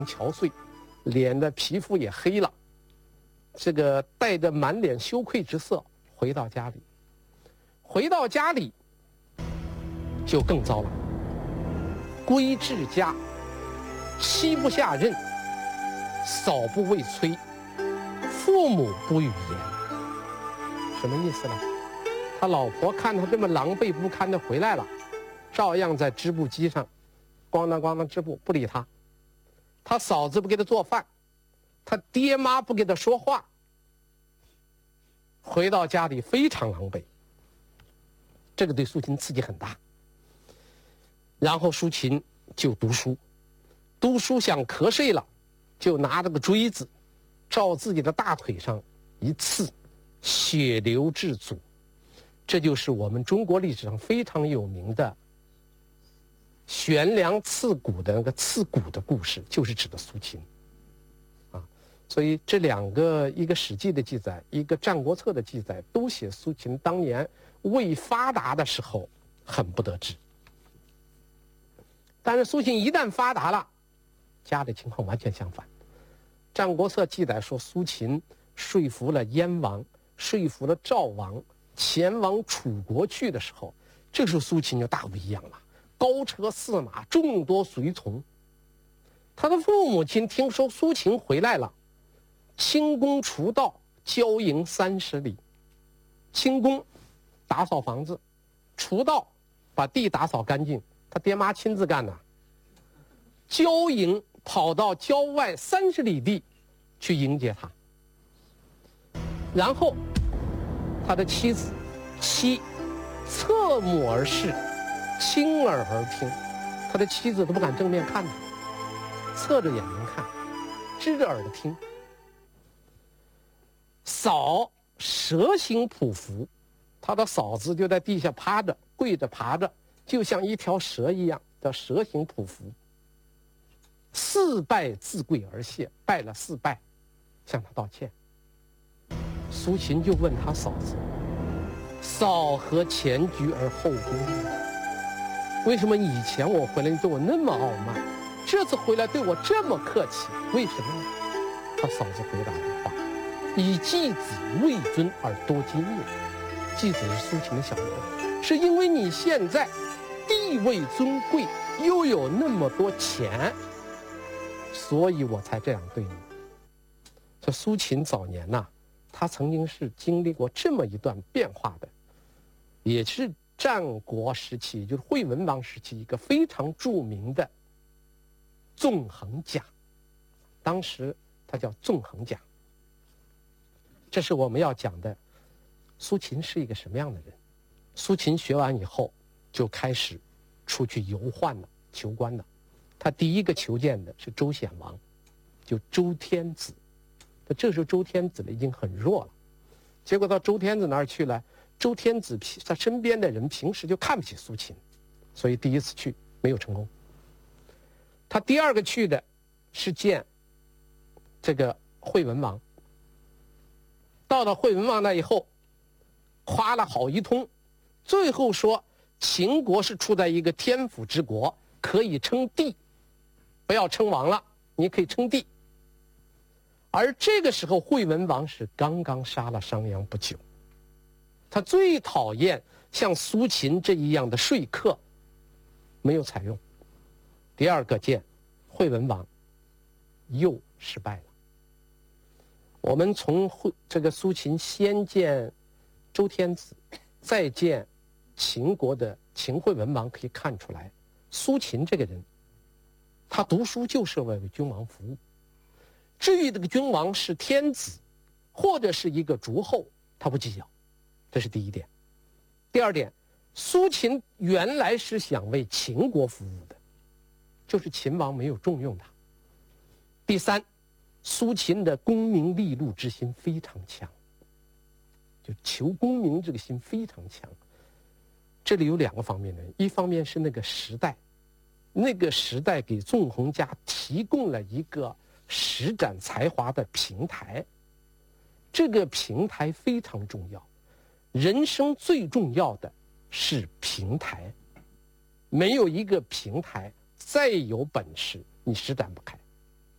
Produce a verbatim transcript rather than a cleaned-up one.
憔悴，脸的皮肤也黑了，这个带着满脸羞愧之色回到家里。回到家里就更糟了，归至家，妻不下任，嫂不畏催，父母不语言。什么意思呢？他老婆看他这么狼狈不堪的回来了，照样在织布机上咣当咣当织布，不理他。他嫂子不给他做饭，他爹妈不给他说话。回到家里非常狼狈，这个对苏秦刺激很大。然后苏秦就读书，读书想瞌睡了，就拿着个锥子照自己的大腿上一刺，血流至足。这就是我们中国历史上非常有名的悬梁刺股的那个刺股的故事，就是指的苏秦啊。所以这两个，一个《史记》的记载，一个《战国策》的记载，都写苏秦当年未发达的时候很不得志。但是苏秦一旦发达了，家里情况完全相反。《战国策》记载说，苏秦说服了燕王，说服了赵王，前往楚国去的时候，这时候苏秦就大不一样了，高车驷马，众多随从。他的父母亲听说苏秦回来了，清宫除道，郊迎三十里。清宫打扫房子，除道把地打扫干净，他爹妈亲自干的。郊迎跑到郊外三十里地去迎接他，然后他的妻子妻侧目而视，亲耳而听。他的妻子都不敢正面看他，侧着眼睛看，支着耳朵听。嫂蛇形匍匐，他的嫂子就在地下趴着，跪着爬着，就像一条蛇一样，叫蛇形匍匐。四拜自跪而谢，拜了四拜，向他道歉。苏秦就问他嫂子：“嫂何前居而后恭？为什么以前我回来你对我那么傲慢，这次回来对我这么客气？为什么呢？”他嫂子回答的话：“以继子位尊而多今也。”继子是苏秦的小名，是因为你现在地位尊贵，又有那么多钱，所以我才这样对你。这苏秦早年呐、啊，他曾经是经历过这么一段变化的，也是战国时期，就是惠文王时期一个非常著名的纵横家，当时他叫纵横家。这是我们要讲的，苏秦是一个什么样的人。苏秦学完以后就开始出去游宦了，求官了。他第一个求见的是周显王，就周天子。这时候周天子已经很弱了，结果到周天子那儿去了，周天子他身边的人平时就看不起苏秦，所以第一次去没有成功。他第二个去的是见这个惠文王，到了惠文王那以后夸了好一通，最后说秦国是处在一个天府之国，可以称帝，不要称王了，你可以称帝。而这个时候惠文王是刚刚杀了商鞅不久，他最讨厌像苏秦这一样的说客，没有采用。第二个见惠文王又失败了。我们从这个苏秦先见周天子，再见秦国的秦惠文王，可以看出来，苏秦这个人，他读书就是为为君王服务。至于这个君王是天子，或者是一个诸侯，他不计较，这是第一点。第二点，苏秦原来是想为秦国服务的，就是秦王没有重用他。第三，苏秦的功名利禄之心非常强，就求功名这个心非常强。这里有两个方面的，一方面是那个时代，那个时代给纵横家提供了一个施展才华的平台，这个平台非常重要。人生最重要的是平台，没有一个平台，再有本事你施展不开。